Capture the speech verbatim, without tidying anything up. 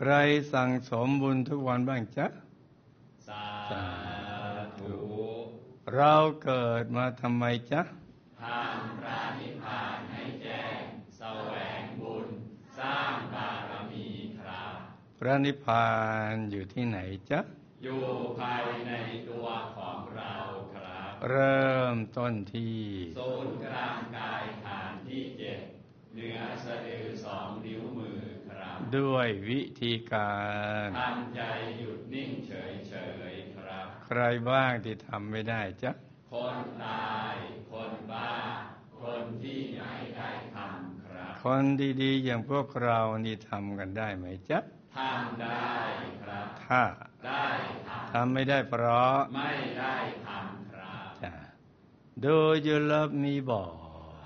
ใครสั่งสมบุญทุกวันบ้างจ๊ะสาธุเราเกิดมาทำไมจ๊ะทำพระนิพพานให้แจ้งแสวงบุญสร้างบารมีครับพระนิพพานอยู่ที่ไหนจ๊ะอยู่ภายในตัวของเราครับเริ่มต้นที่ศูนย์กลางกายฐานที่เจ็ดเหนือสะดือสองนิ้วมือครับด้วยวิธีการทำใจหยุดนิ่งเฉยเฉยครับใครบ้างที่ทำไม่ได้จ๊ะคนตายคนบ้าคนที่ไม่ได้ทำครับคนดีๆอย่างพวกเรานี่ทำกันได้ไหมจ๊ะทำได้ครับถ้าได้ทำไม่ได้เพราะไม่ได้ทำครับจ้ะ Do you love me บอก